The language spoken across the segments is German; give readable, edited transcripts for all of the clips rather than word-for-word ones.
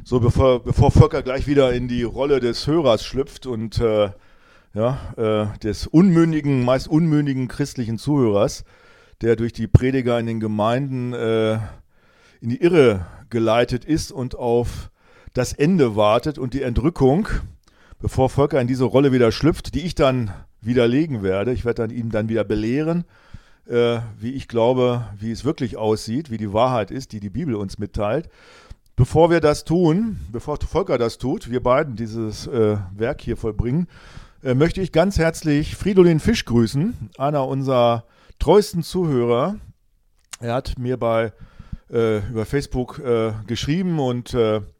So, bevor Volker gleich wieder in die Rolle des Hörers schlüpft und des meist unmündigen christlichen Zuhörers, der durch die Prediger in den Gemeinden in die Irre geleitet ist und auf das Ende wartet und die Entrückung, bevor Volker in diese Rolle wieder schlüpft, die ich dann widerlegen werde. Ich werde ihn dann wieder belehren, wie ich glaube, wie es wirklich aussieht, wie die Wahrheit ist, die die Bibel uns mitteilt. Bevor Volker das tut, wir beiden dieses Werk hier vollbringen, möchte ich ganz herzlich Fridolin Fisch grüßen, einer unserer treuesten Zuhörer. Er hat mir über Facebook geschrieben und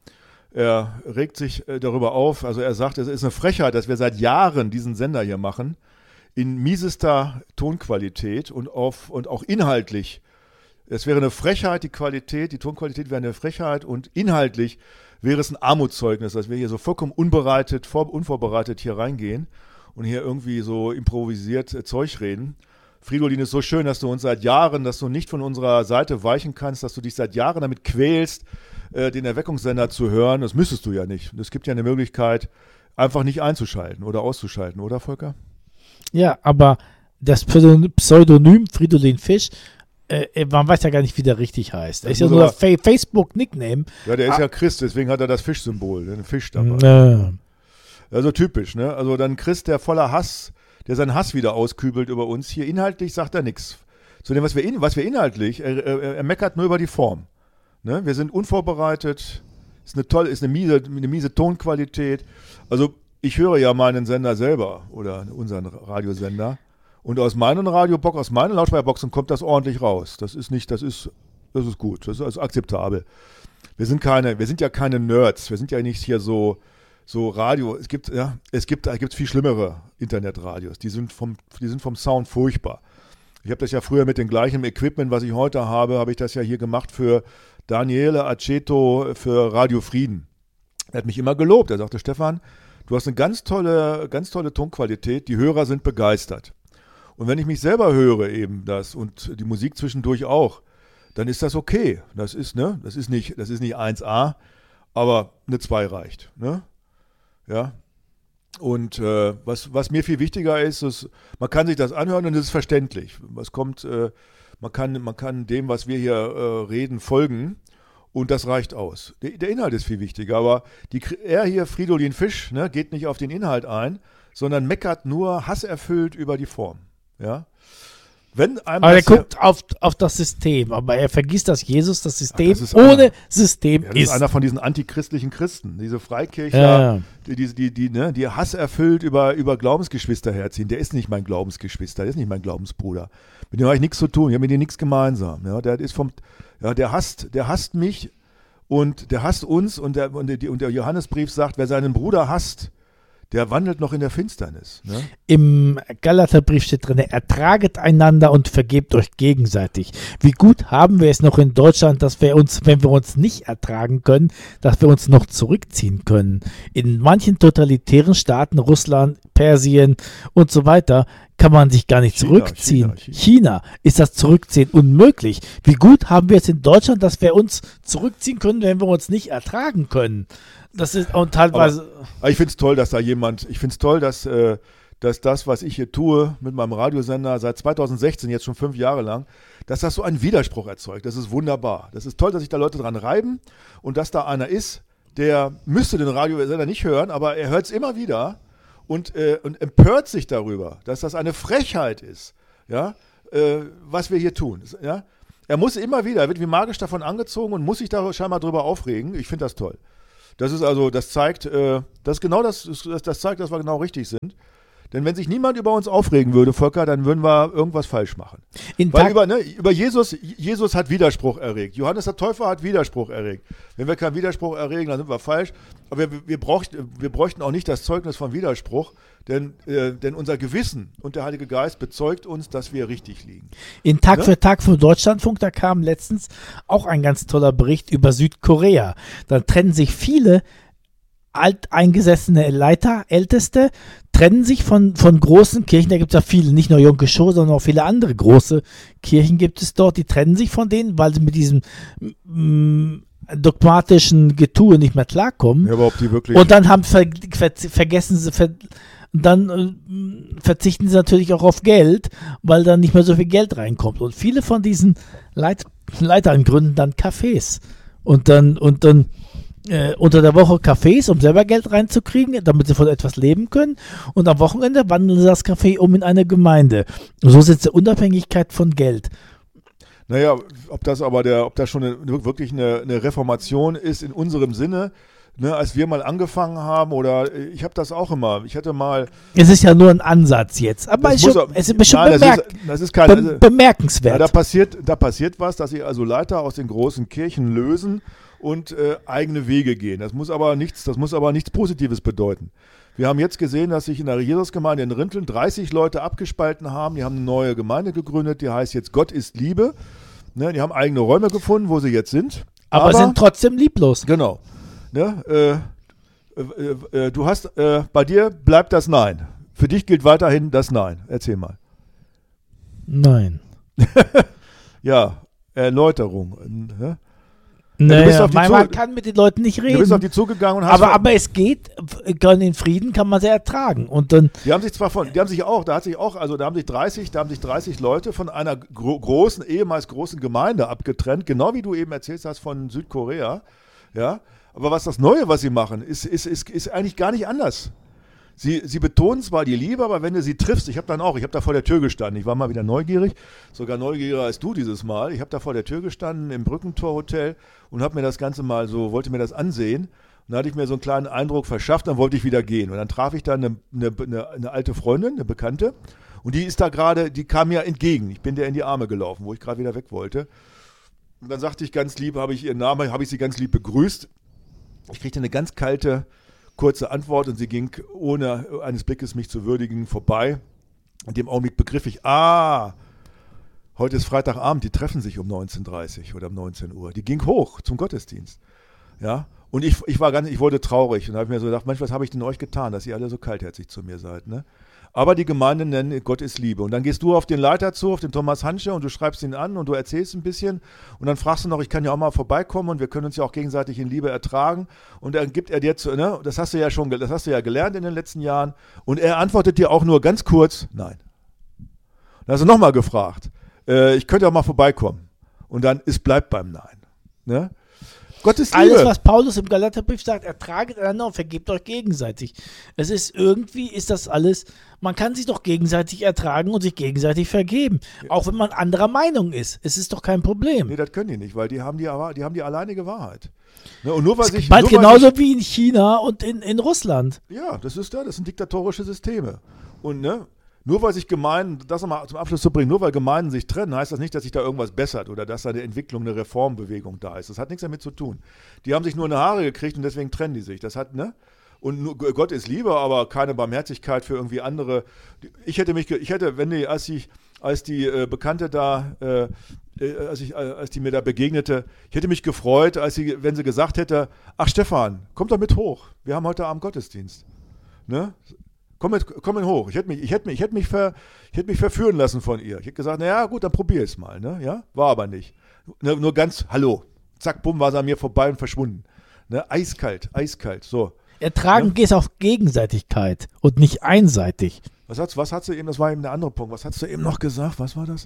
er regt sich darüber auf. Also er sagt, es ist eine Frechheit, dass wir seit Jahren diesen Sender hier machen, in miesester Tonqualität und auch inhaltlich. Es wäre eine Frechheit, die Tonqualität wäre eine Frechheit und inhaltlich wäre es ein Armutszeugnis, dass wir hier so vollkommen unvorbereitet hier reingehen und hier irgendwie so improvisiert Zeug reden. Fridolin, ist so schön, dass du uns seit Jahren, dass du nicht von unserer Seite weichen kannst, dass du dich seit Jahren damit quälst, den Erweckungssender zu hören. Das müsstest du ja nicht. Es gibt ja eine Möglichkeit, einfach nicht einzuschalten oder auszuschalten, oder Volker? Ja, aber das Pseudonym Fridolin Fisch, man weiß ja gar nicht, wie der richtig heißt. Er ist ja nur Facebook-Nickname. Ja, der ist ja Christ, deswegen hat er das Fischsymbol, den Fisch dabei. Ja. Also typisch, ne? Also dann Christ, der voller Hass, der seinen Hass wieder auskübelt über uns. Hier inhaltlich sagt er nichts. Zu dem, was wir inhaltlich, er meckert nur über die Form. Ne? Wir sind unvorbereitet, ist eine miese Tonqualität. Also ich höre ja meinen Sender selber oder unseren Radiosender. Und aus meinen Lautsprecherboxen kommt das ordentlich raus. Das ist gut, das ist also akzeptabel. Wir sind ja keine Nerds, wir sind ja nicht hier so Radio. Es gibt viel schlimmere Internetradios, die sind vom Sound furchtbar. Ich habe das ja früher mit dem gleichen Equipment, was ich heute habe ich das ja hier gemacht für Daniele Aceto für Radio Frieden. Er hat mich immer gelobt, er sagte, Stefan, du hast eine ganz tolle Tonqualität, die Hörer sind begeistert. Und wenn ich mich selber höre eben das und die Musik zwischendurch auch, dann ist das okay. Das ist nicht 1A, aber eine 2 reicht. Ne? Ja. Und was mir viel wichtiger ist, man kann sich das anhören und es ist verständlich. Man kann dem, was wir hier reden, folgen und das reicht aus. Der Inhalt ist viel wichtiger, aber er hier, Fridolin Fisch, ne, geht nicht auf den Inhalt ein, sondern meckert nur hasserfüllt über die Form. Ja? Aber er guckt auf das System, aber er vergisst, dass Jesus das System ohne System ist. Das ist einer von diesen antichristlichen Christen, diese Freikirchler, die hasserfüllt über Glaubensgeschwister herziehen. Der ist nicht mein Glaubensgeschwister, der ist nicht mein Glaubensbruder. Mit dem habe ich nichts zu tun, ich habe mit dem nichts gemeinsam. Ja? Der hasst mich und der hasst uns und der Johannesbrief sagt, wer seinen Bruder hasst, der wandelt noch in der Finsternis. Ne? Im Galaterbrief steht drin, ertraget einander und vergebt euch gegenseitig. Wie gut haben wir es noch in Deutschland, dass wir uns, wenn wir uns nicht ertragen können, dass wir uns noch zurückziehen können. In manchen totalitären Staaten, Russland, Persien und so weiter, kann man sich gar nicht zurückziehen. China ist das Zurückziehen unmöglich. Wie gut haben wir es in Deutschland, dass wir uns zurückziehen können, wenn wir uns nicht ertragen können. Das ist und teilweise. Aber ich finde es toll, dass dass das, was ich hier tue mit meinem Radiosender seit 2016, jetzt schon 5 Jahre lang, dass das so einen Widerspruch erzeugt. Das ist wunderbar. Das ist toll, dass sich da Leute dran reiben und dass da einer ist, der müsste den Radiosender nicht hören, aber er hört es immer wieder und empört sich darüber, dass das eine Frechheit ist, ja, was wir hier tun. Ja? Er wird wie magisch davon angezogen und muss sich da scheinbar drüber aufregen. Ich finde das toll. Das zeigt, dass wir genau richtig sind. Denn wenn sich niemand über uns aufregen würde, Volker, dann würden wir irgendwas falsch machen. Über Jesus hat Widerspruch erregt. Johannes der Täufer hat Widerspruch erregt. Wenn wir keinen Widerspruch erregen, dann sind wir falsch. Aber wir bräuchten auch nicht das Zeugnis von Widerspruch, denn unser Gewissen und der Heilige Geist bezeugt uns, dass wir richtig liegen. In Tag für Tag vom Deutschlandfunk, da kam letztens auch ein ganz toller Bericht über Südkorea. Da trennen sich viele alteingesessene Älteste, trennen sich von großen Kirchen, da gibt es ja viele, nicht nur Yom Kippur, sondern auch viele andere große Kirchen gibt es dort, die trennen sich von denen, weil sie mit diesem dogmatischen Getue nicht mehr klarkommen. Ja, aber ob die wirklich. Und dann vergessen sie, dann verzichten sie natürlich auch auf Geld, weil dann nicht mehr so viel Geld reinkommt. Und viele von diesen Leitern gründen dann Cafés. Und dann unter der Woche Cafés, um selber Geld reinzukriegen, damit sie von etwas leben können. Und am Wochenende wandeln sie das Café um in eine Gemeinde. Und so sind sie Unabhängigkeit von Geld. Naja, ob das schon wirklich eine Reformation ist in unserem Sinne, ne, als wir mal angefangen haben, oder ich habe das auch immer. Ich hatte mal. Es ist ja nur ein Ansatz jetzt, aber es ist schon bemerkenswert. Ja, da passiert was, dass sich also Leiter aus den großen Kirchen lösen und eigene Wege gehen. Das muss aber nichts Positives bedeuten. Wir haben jetzt gesehen, dass sich in der Jesusgemeinde in Rinteln 30 Leute abgespalten haben. Die haben eine neue Gemeinde gegründet, die heißt jetzt Gott ist Liebe. Ne, die haben eigene Räume gefunden, wo sie jetzt sind. Aber sind trotzdem lieblos. Genau. Ne, du hast, bei dir bleibt das Nein. Für dich gilt weiterhin das Nein. Erzähl mal. Nein. Ja, Erläuterung. Ne? Naja, man kann mit den Leuten nicht reden. Du bist auf die zugegangen und hast. Aber es geht, in Frieden kann man sie ertragen. Und dann. Da haben sich 30 Leute von einer großen, ehemals großen Gemeinde abgetrennt, genau wie du eben erzählt hast von Südkorea. Ja. Aber was das Neue, was sie machen, ist eigentlich gar nicht anders. Sie betonen zwar die Liebe, aber wenn du sie triffst, ich habe da vor der Tür gestanden, ich war mal wieder neugierig, sogar neugieriger als du dieses Mal. Ich habe da vor der Tür gestanden im Brückentor-Hotel und habe mir das Ganze wollte mir das ansehen. Und da hatte ich mir so einen kleinen Eindruck verschafft, dann wollte ich wieder gehen. Und dann traf ich da eine alte Freundin, eine Bekannte, und die kam mir entgegen. Ich bin der in die Arme gelaufen, wo ich gerade wieder weg wollte. Und dann sagte ich ganz lieb, habe ich sie ganz lieb begrüßt. Ich kriegte eine ganz kalte, kurze Antwort und sie ging, ohne eines Blickes mich zu würdigen, vorbei. In dem Augenblick begriff ich, heute ist Freitagabend, die treffen sich um 19:30 oder um 19 Uhr. Die ging hoch zum Gottesdienst. Ja, und ich wurde traurig und habe mir so gedacht, Mensch, was habe ich denn euch getan, dass ihr alle so kaltherzig zu mir seid, ne? Aber die Gemeinde nennt Gott ist Liebe. Und dann gehst du auf den Leiter zu, auf den Thomas Hansche, und du schreibst ihn an und du erzählst ein bisschen. Und dann fragst du noch, ich kann ja auch mal vorbeikommen und wir können uns ja auch gegenseitig in Liebe ertragen. Und dann gibt er dir, das hast du ja gelernt in den letzten Jahren. Und er antwortet dir auch nur ganz kurz, nein. Dann hast du nochmal gefragt, ich könnte auch mal vorbeikommen. Und dann, es bleibt beim Nein. Ne? Gott ist Liebe. Alles, was Paulus im Galaterbrief sagt, ertraget einander und vergebt euch gegenseitig. Ist das alles, man kann sich doch gegenseitig ertragen und sich gegenseitig vergeben. Ja. Auch wenn man anderer Meinung ist. Es ist doch kein Problem. Nee, das können die nicht, weil die haben die alleinige Wahrheit. Ne? Und nur weil sich, bald genauso wie in China und in Russland. Ja, das sind diktatorische Systeme. Und nur weil sich Gemeinden, das nochmal zum Abschluss zu bringen, nur weil Gemeinden sich trennen, heißt das nicht, dass sich da irgendwas bessert oder dass da eine Entwicklung, eine Reformbewegung da ist. Das hat nichts damit zu tun. Die haben sich nur in die Haare gekriegt und deswegen trennen die sich. Und Gott ist Liebe, aber keine Barmherzigkeit für irgendwie andere. Als die Bekannte da, als die mir da begegnete, ich hätte mich gefreut, wenn sie gesagt hätte, ach Stefan, komm doch mit hoch, wir haben heute Abend Gottesdienst. Ne? Komm mit hoch. Ich hätte mich verführen lassen von ihr. Ich hätte gesagt, naja, gut, dann probier es mal. Ne? Ja? War aber nicht. Nur ganz, hallo. Zack, bumm, war sie an mir vorbei und verschwunden. Ne? Eiskalt, so. Ertragen geht auf Gegenseitigkeit und nicht einseitig. Was hat sie eben, das war eben der andere Punkt. Was hast du eben noch gesagt? Was war das?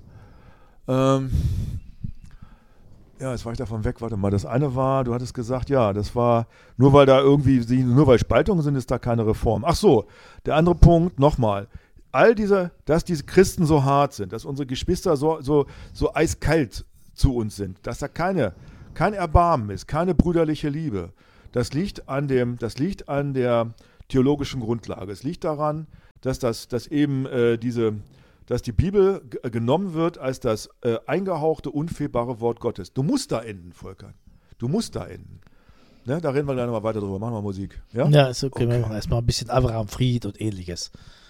Ja, jetzt war ich davon weg. Warte mal, das eine war, du hattest gesagt, ja, das war, nur weil Spaltungen sind, ist da keine Reform. Ach so, der andere Punkt, nochmal. Dass diese Christen so hart sind, dass unsere Geschwister so eiskalt zu uns sind, dass da kein Erbarmen ist, keine brüderliche Liebe. Das liegt an der theologischen Grundlage. Es liegt daran, dass die Bibel genommen wird als das eingehauchte, unfehlbare Wort Gottes. Du musst da enden, Volker. Du musst da enden. Ne? Da reden wir gleich nochmal weiter drüber. Machen wir Musik. Ja, ist okay. Wir machen erstmal ein bisschen Abraham Fried und ähnliches.